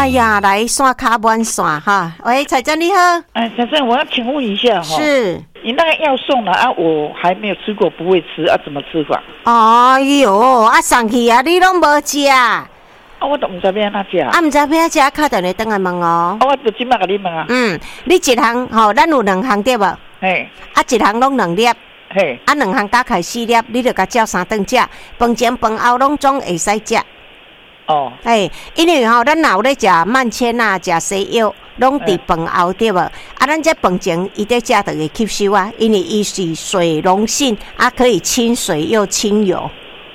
哎呀，来线卡满线哈！喂，彩珍你好。 彩珍，我要请问一下哈。 是。 你那个药送了啊，我还没有吃过，不会吃啊，怎么吃法？ 哎哟，啊送去啊，你拢无食啊？ 我都唔知要安怎食。 啊，唔知要安怎食，敲电话等来问哦。 我就即摆甲你问啊。 你一项吼，咱有2项对无？ 嘿。 啊，一项拢2粒。 嘿。 啊，2项加起4粒，你就甲照3顿食，饭前饭后拢总会使食。 哦。 因为吼，咱有咧食慢纤啊，食西药。拢伫饭后对无？啊，咱这饭前伊在食就会吸收啊，因为伊是水溶性啊，可以清水又清油。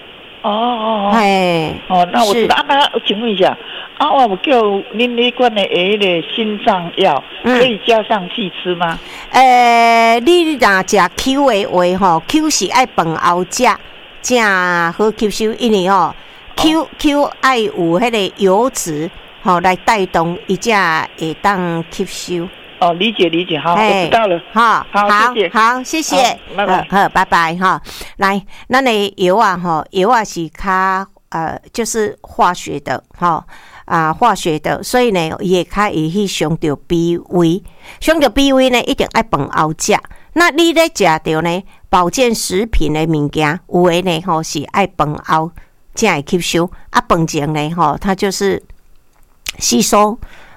那我知道。那请问一下，我有叫恁那款的那个心脏药，可以加上去吃吗？ 你若食 Q 的话吼 ，Q 是爱饭后食，正好吸收，因为Q 爱有迄个油脂。来带动一下会当吸收。 理解，好，我知道了。好，谢谢。 好，谢谢。 拜拜。 好，拜拜哈。来，咱的油啊，油啊是较就是化学的化学的，所以呢，也较会去伤到脾胃，伤到脾胃呢，一定爱饭后食。那你咧食到呢保健食品的物件，有的呢是爱饭后才会吸收，啊，饭前呢它就是吸收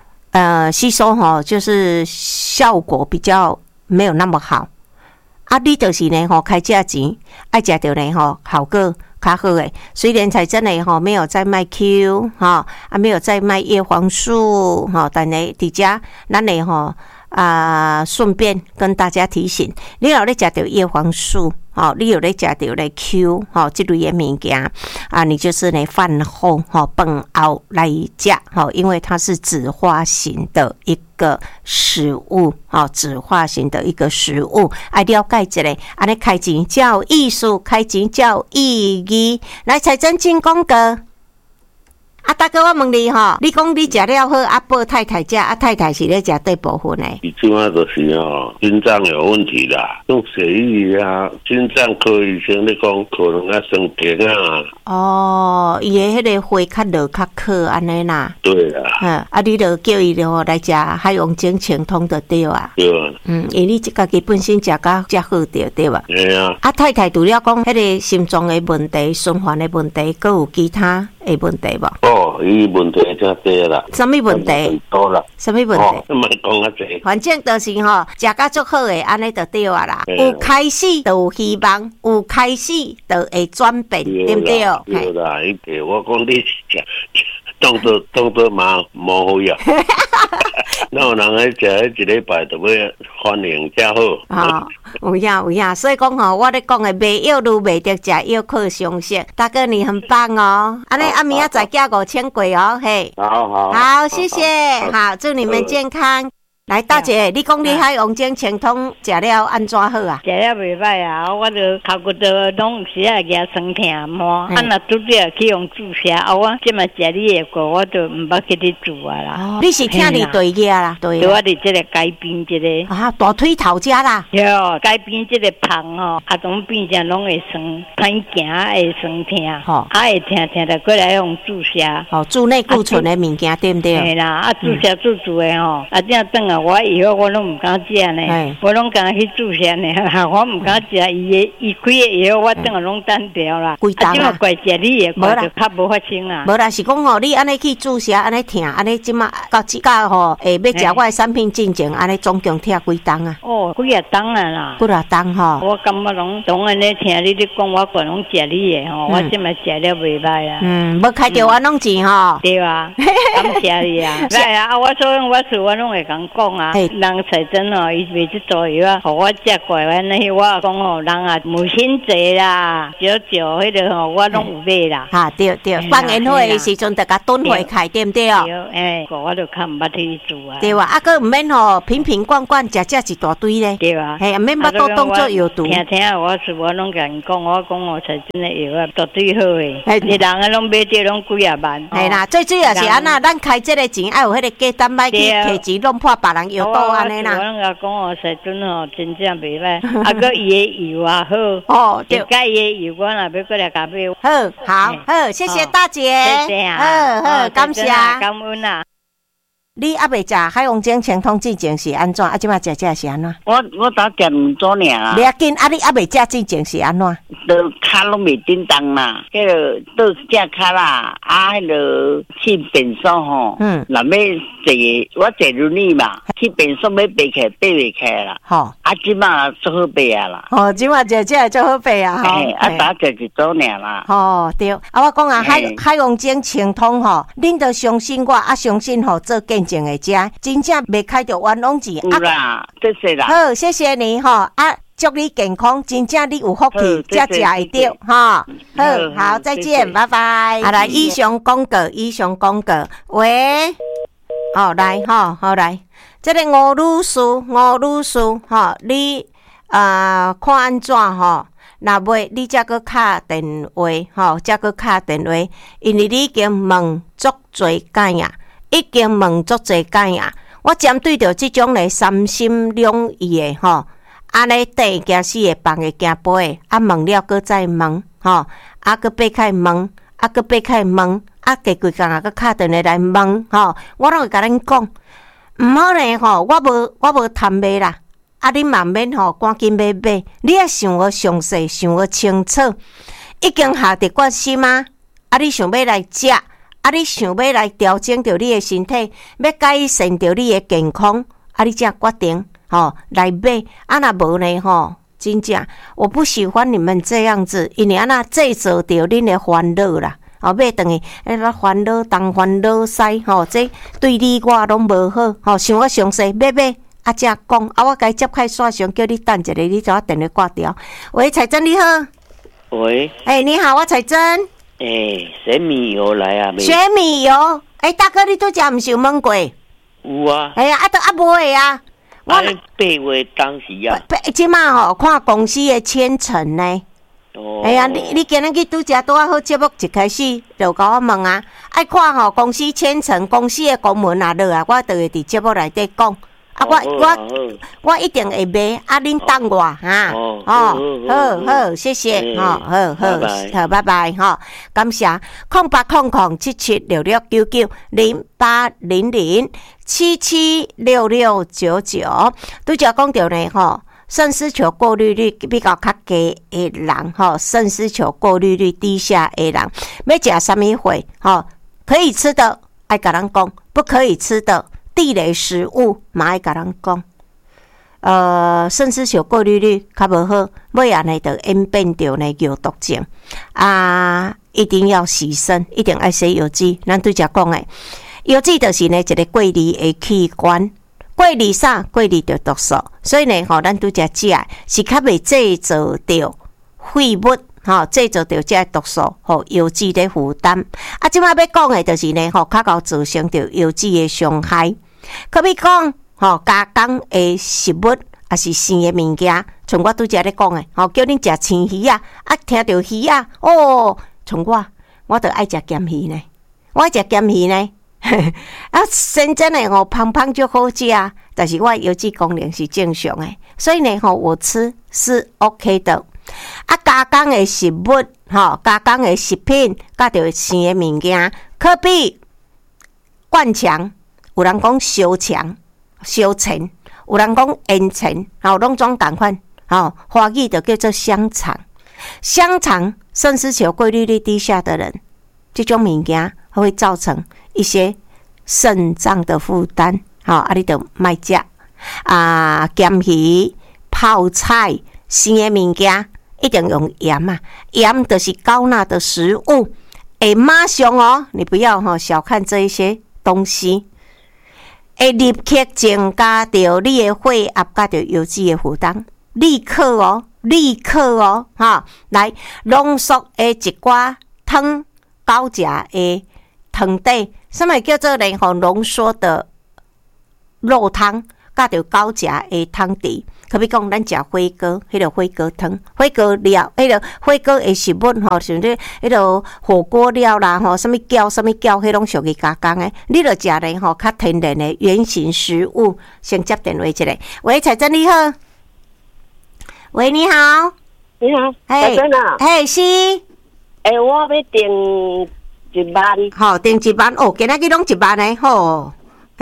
就是效果比较没有那么好。啊，你就是呢开价钱爱食到呢效果较好诶。虽然才真的没有在卖 Q 没有在卖叶黄素但呢伫遮咱呢顺便跟大家提醒，你有咧食到叶黄素你有咧食到咧 Q 这类的物件你就是呢饭后饭后来食因为它是酯化型的一个食物酯化型的一个食物，爱了解一下，安尼开钱才有艺术，开钱才有意义。来，财政进广告。大哥，我问你你讲你食了好，报太太食，太太是咧食对部分呢？ 你即马就是心脏有问题啦，用血液啊，心脏科医生咧讲可能要生病啊。 伊的迄个血较落较渴安尼啦。 对啦。 你就叫伊就来食海洋精清通就对啊。 对啊。 因为你家己本身食甲遮好对吧？ 对啊。 太太除了讲迄个心脏的问题、循环的问题，还有其他的问题无？ 伊问题真多啦。 什么问题？ 多啦。 什么问题？ 莫讲啊济。 反正就是食甲足好的，安尼就对啊啦。有开始就有希望，有开始就会转变，对不对？ 对啦，我讲你食。当作嘛无好药，那有人喺食一礼拜就要反应较好。 有影，所以讲我咧讲的卖药如卖得食药靠相信，大哥你很棒哦。安尼明仔载寄5000过哦，嘿。好，谢谢，好，祝你们健康。来，大姐，你讲你海洋精清通食了安怎好啊？ 食了袂歹啊，我就头骨都拢有时啊牙酸痛嘛，若拄着去用注射，我即嘛食你的过，我就毋捌去你注啊啦。 你是听你对个啦，对。 我伫即个街边即个大腿头遮啦。 对，街边即个棚总变成拢会酸，歹行会酸痛，会痛就过来用注射。 注内固醇的物件对不对？ 系啦，注射注的这样等啊。我以后我拢唔敢食呢，我拢敢去注射呢，我唔敢食伊开的以后，我等下拢单掉啦。 规档啊，怪食你的，我就较无法清啊。 无啦，是讲你安尼去注射，安尼疼，安尼即马到要食我的产品进前，安尼总共疼几档啊？ 几啊档啊啦。 几啊档我感觉拢当安尼听你讲，我个拢食你的我即马食了袂歹啊。 无开着我弄钱对啊，感谢你啊。来啊，我所以我事我拢会讲啊。人才真伊袂去做药啊，互我食过安尼，我讲人啊无心济啦，少迄个我拢有买啦。 对，放烟火的时阵，就甲蹲回开，对不对？ 对，我就较毋捌去做啊。 对啊，佮毋免瓶瓶罐罐食一大堆咧。 对啊， 毋免把都当作药毒。 听我拢甲因讲，我讲才真的药啊，绝对好诶。你人啊拢买着拢几啊万。 系啦，最主要是安那，咱开这个钱，爱有迄个价单，莫去摕钱弄破别人药。安尼啦， 我拢甲讲实阵真正袂歹，个伊的油也好，对，甲伊的油我若要过来甲买。 好，谢谢大姐， 谢谢啊， 感谢， 感恩啊。 你还未食海王精清通之前是安怎？即马食是安怎？ 我打点唔做尔啊。 你要紧，你还未食之前是安怎？ 都卡拢未叮当啦，迄个都食卡啦，迄个去便所吼，若要坐我坐轮椅嘛，去便所要爬起爬袂起啦，即马做好爬啊啦， 即马食做好爬啊， 打食一组尔啦， 对，我讲啊，海王精清通恁着相信我，相信做见证的遮，真正袂开着冤枉钱， 有啦，谢谢啦， 好，谢谢你祝你健康，真正你有福气，才食会到好，再见，拜拜。来，以上广告，喂，来，好来，这个吴女士，你看安怎若袂，你才搁敲电话，因为你已经问足侪届啊，我针对着即种的三心两意的安尼第惊死会放会惊飞的，问了搁再问，搁爬开问，加几工搁敲电话来问，我拢会甲恁讲，毋好咧我无贪买啦，恁嘛免赶紧买，你要想我详细，想我清楚，已经下定决心啊！你想要来食，你想要来调整着你的身体，要改善着你的健康，你才决定。来买若无呢真正我不喜欢你们这样子，因为那制造着恁的烦恼啦。买等于烦恼东烦恼西，这对你我拢无好。想我详细买才讲，我该接开线上叫你等一下，你就电话挂掉。喂，彩珍你好。 喂。 你好，我彩珍。 水米油来啊？ 水米油。大哥，你拄则毋是有问过？ 有啊。 都无啊。 我8月当时啊， 即马看公司的签呈呢。你今日去拄则拄好节目一开始就甲我问啊，爱看公司签呈，公司的公文落来，我就会伫节目内底讲。我一定会买，恁等我哈。好，谢谢，好，拜拜，感谢08007766990800776699。拄则讲到呢肾丝球过滤率比较较低的人肾丝球过滤率低下的人，要食什么货可以吃的爱甲咱讲，不可以吃的地雷食物嘛爱甲咱讲。肾丝球过滤率较无好，尾安尼就演变着呢有毒症一定要洗肾，一定要洗油脂。咱拄则讲的油脂就是呢一个过滤的器官，过滤啥？过滤着毒素，所以呢咱拄则食是较袂制造着废物制造着这毒素油脂的负担。即摆要讲的就是呢较高造成着油脂的伤害。可比讲加工的食物也是生的物件，像我拄则咧讲的叫恁食青鱼啊，听到鱼啊像我就爱食咸鱼呢，我爱食咸鱼呢真正的胖胖就好食，但是我油脂功能是正常的，所以呢我吃是 OK 的。加工的食物加工的食品甲着生的物件，可比灌肠，有人讲烧肠、烧钱，有人讲烟钱，拢总共款华语就叫做香肠。香肠肾丝球过滤率低下的人，这种物件会造成一些肾脏的负担，你就莫食咸鱼、泡菜、生的物件一定用盐盐就是高钠的食物，马上你不要小看这一些东西，会立刻增加着你的血压甲着油脂的负担，立刻来浓缩的一寡汤，高食的汤底，什么叫做浓缩的肉汤，甲着高食的汤底。可比讲，咱食火锅，迄个火锅汤、火锅料，迄个火锅的食物像这迄个火锅料啦，什么饺，迄拢属于加工的。你著食咧较天然的原型食物。先接电话一下，喂，彩珍你好，喂，你好， 你好，彩珍啊， 是， 我要订1万， 订1万今仔日拢1万的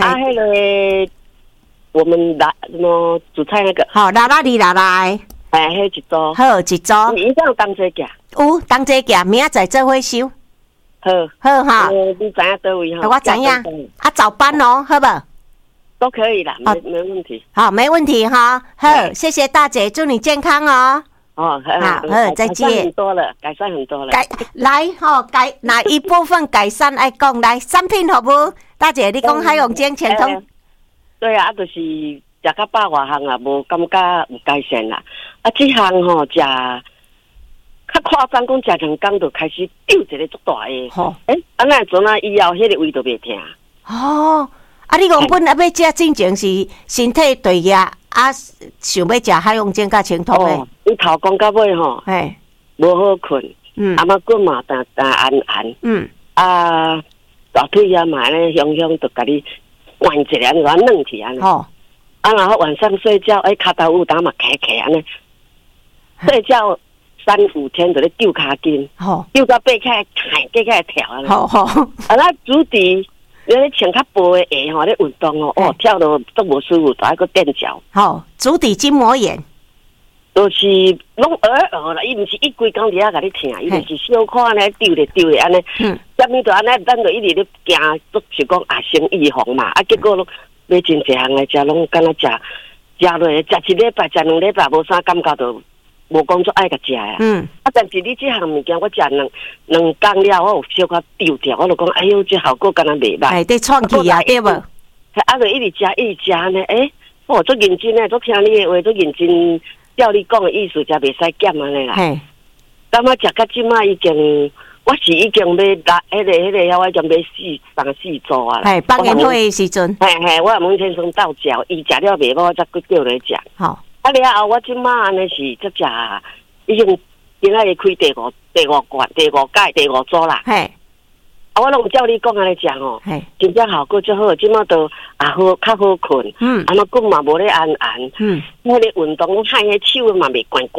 那个我们什么煮菜那个， 好，拉拉来， 迄一组， 好一组， 你这样当这价， 有当这价，明仔载做伙收，好哈， 你知影倒位哈？ 我知影，早班哦，好不？ 都可以啦，没问题。 好，没问题哈。好，谢谢大姐，祝你健康哦。 好， 再见。 改善很多了。 来改哪一部分改善爱讲来？产品好不？大姐，你讲海永健全通。 对啊，就是食到饱外项啊，无感觉有改善啦。这项吼食较夸张，讲食2工就开始丢一个足大的。好，那阵啊以后迄个胃都袂痛。 哦。你讲本要食进前是身体对压，想要食海洋健甲清通的。 你头讲到尾吼，无好困，嘛滚嘛单安，大腿啊嘛咧，香香就甲你换一下，你话软起安尼。然后晚上睡觉，骹头有当嘛开安尼，睡觉3-5天就咧丢骹筋，丢到背起来跳安尼。那主底。你穿较薄的鞋吼，你运动哦，跳到都无舒服，还个垫脚。 好，足底筋膜炎， 就是拢啦，伊毋是一规工伫遐甲你疼，伊就是小可安尼丢咧安尼。啥物都安尼，咱就一直咧惊，就是讲先预防嘛。结果拢买真济项来食，拢敢若食落，食1礼拜、食2礼拜，无啥感觉就。无工作爱甲食呀，但是你这项物件我食2工了，我有小可丢掉，我就讲，哎呦，这效果敢若袂歹。 得创气啊，对无？ 就一直食呢，我做认真诶，做听你诶话，做认真，照你讲诶意思，才袂使减安尼啦。感觉食到即摆已经，我是已经要迄个我已经要3-4组啊。 放烟火诶时阵， 我问先生倒嚼，伊食了袂好，我才去叫来食。好。了后，我即摆安尼是则食，已经今仔日开第5届、第5组啦。我拢照你讲安尼食吼，真正效果最好。即摆都好，较好困。那骨嘛无咧安。迄个运动，喊迄手嘛袂关。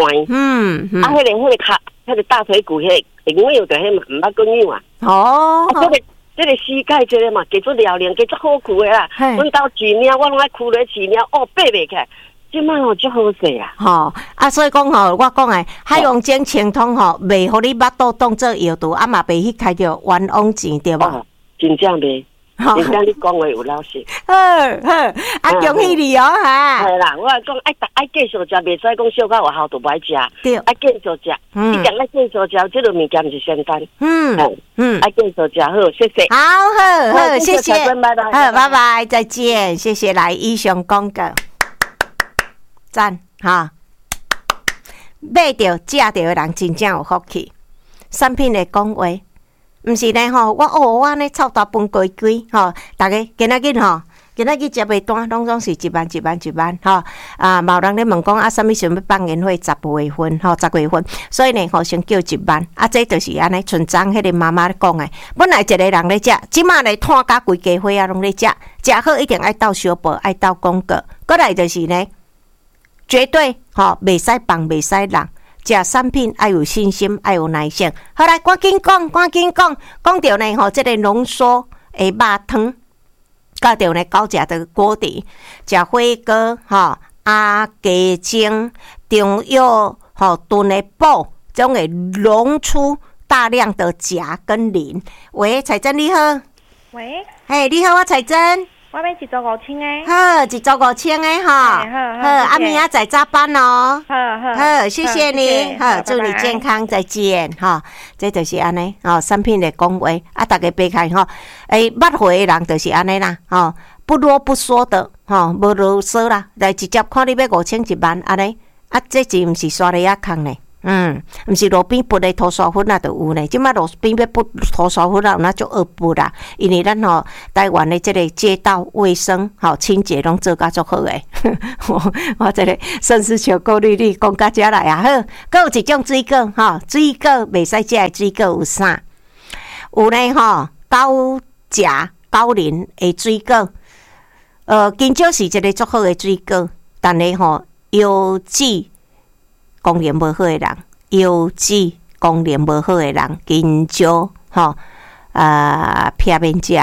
迄个大腿骨迄扭着迄嘛毋捌个扭啊。这个膝盖这个嘛，加做疗练，加做好苦的啦。阮兜饲猫，我拢爱苦咧饲猫，爬袂起来。即摆足好势啦， 所以讲我讲诶，海洋健清通袂互你巴肚当做药毒，嘛袂去开着冤枉钱，对无？ 真正袂，真正你讲话有老实。 好，恭喜你哦哈！ 系啦，我讲爱继续食，袂使讲小可外口都不爱食， 对， 爱继续食，一定爱继续食，这个物件毋是简单。爱继续食，好，谢谢。 好，谢谢， 拜拜， 好，拜拜，再见，谢谢来以上广告。赞哈！买着食着的人真正有福气。产品的讲话，毋是咧我安尼臭大饭规大家今仔日食袂单，拢是一万嘛有人咧问讲啥物时阵要放烟火10月份10月份，所以呢先叫1万这就是安尼。村长迄个妈妈讲诶，本来一个人咧食，即马咧摊甲规家伙拢咧食好一定爱斗小报，爱斗广告。过来就是呢。绝对袂使放袂使人，食产品要有信心，要有耐性。好来，赶紧讲到呢这个浓缩的肉汤，到着呢搞食的锅底，食火锅鸡精、中药炖的补，总会溶出大量的钾跟磷。喂，彩珍你好。 喂。 你好，我彩珍。 我要一组5000诶， 好，一组5000诶，好，明仔载早班哦，好，谢谢你，好，祝你健康，再见，这就是安尼，产品的讲话，大家别看捌会的人就是安尼啦，不啰不嗦的，无啰嗦啦，来直接看你要5000、1万安尼，这钱毋是刷咧遐空呢。毋是路边拔的涂沙粉就有呢。即摆路边要拔涂沙粉那就恶拔啦。因为咱台湾的这个街道卫生清洁拢做甲足好诶。我这个深思巧克力讲到遮来啊，好，搁有一种水果水果袂使食的水果有啥？有呢高钾高磷的水果，金蕉是一个足好的水果，但是腰子。功能无好的人，腰子功能无好的人，金蕉偏免食啦，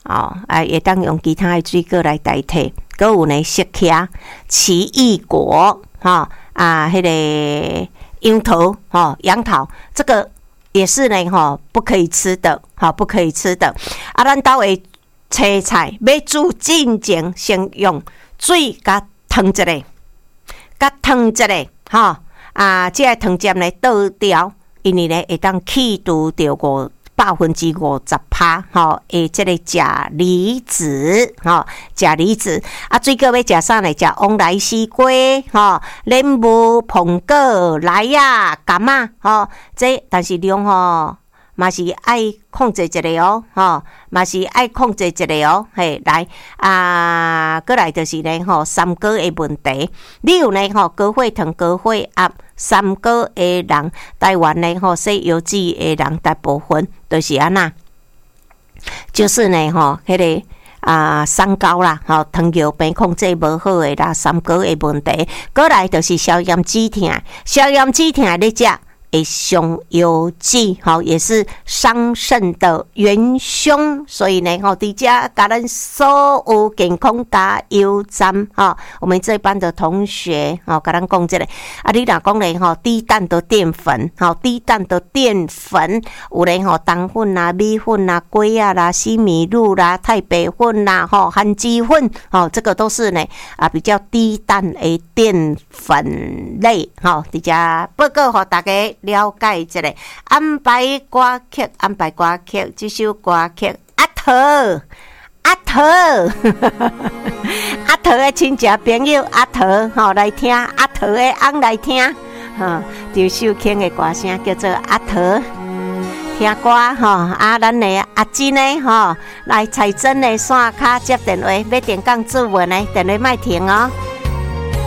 也当用其他的水果来代替。还有呢，雪茄、奇异果，迄个樱桃，杨桃，这个也是呢，不可以吃的，不可以吃的。咱兜的青菜要煮进前，先用水甲烫一下，这个汤汁呢倒掉，因为呢会当去除掉50%，的这个钾离子，钾离子水果要食啥呢？食往来西瓜，莲雾、苹果、梨啊、柑啊，这但是量嘛是爱控制一下嘛是爱控制一下来过来就是呢三高的问题。你有呢高血糖、高血压、三高的人，台湾呢食油脂的人大部分就是安那，就是呢迄个三高啦，糖尿病控制无好的啦，三高的问题。过来就是消炎止痛，消炎止痛你食。上油脂也是伤肾的元凶，所以呢伫遮甲咱所有健康加油站我们这班的同学甲咱讲这个你若讲咧低蛋的淀粉低蛋的淀粉有咧糖粉啦、米粉啦、粿啊啦、西米露啦、太白粉啦、含鸡粉这个都是呢比较低蛋的淀粉类伫遮报告互大家了解一下。安排歌曲，这首歌曲阿桃的亲戚朋友阿桃来听，阿桃的翁来听周秀卿的歌声叫做阿桃。听歌咱的阿珍呢来彩珍的线卡接电话，要电讲指纹的电话莫停哦。